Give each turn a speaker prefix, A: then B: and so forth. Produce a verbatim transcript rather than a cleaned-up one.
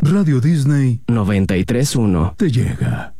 A: Radio Disney
B: noventa y tres punto uno
A: te llega.